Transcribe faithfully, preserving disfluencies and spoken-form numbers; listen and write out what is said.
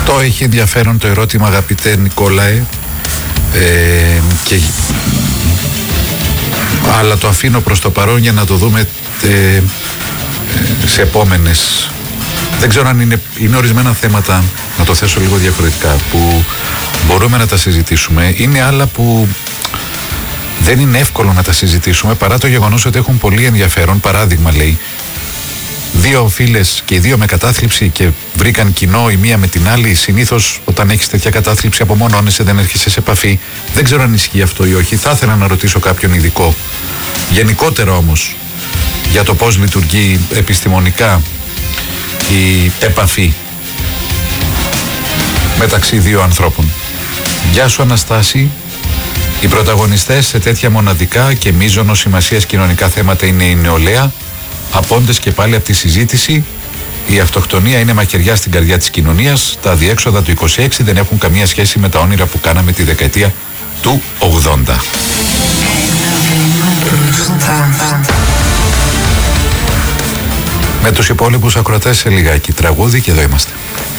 Αυτό έχει ενδιαφέρον το ερώτημα, αγαπητέ Νικόλαε, ε, και, αλλά το αφήνω προς το παρόν για να το δούμε ε, ε, σε επόμενες. Δεν ξέρω αν είναι, είναι ορισμένα θέματα, να το θέσω λίγο διαφορετικά, που μπορούμε να τα συζητήσουμε. Είναι άλλα που δεν είναι εύκολο να τα συζητήσουμε, παρά το γεγονός ότι έχουν πολύ ενδιαφέρον. Παράδειγμα, λέει, δύο φίλες και οι δύο με κατάθλιψη και βρήκαν κοινό η μία με την άλλη. Συνήθως όταν έχεις τέτοια κατάθλιψη απομονώνεσαι, δεν έρχεσαι σε επαφή. Δεν ξέρω αν ισχύει αυτό ή όχι. Θα ήθελα να ρωτήσω κάποιον ειδικό. Γενικότερα όμως, για το πώς λειτουργεί επιστημονικά η επαφή μεταξύ δύο ανθρώπων. Γεια σου Αναστάση. Οι πρωταγωνιστές σε τέτοια μοναδικά και μείζωνος σημασίας κοινωνικά θέματα είναι η νεολαία. Απόντες και πάλι από τη συζήτηση. Η αυτοκτονία είναι μαχαιριά στην καρδιά της κοινωνίας. Τα αδιέξοδα του είκοσι έξι δεν έχουν καμία σχέση με τα όνειρα που κάναμε τη δεκαετία του ογδόντα. Με τους υπόλοιπους ακροατές σε λιγάκι τραγούδι και εδώ είμαστε.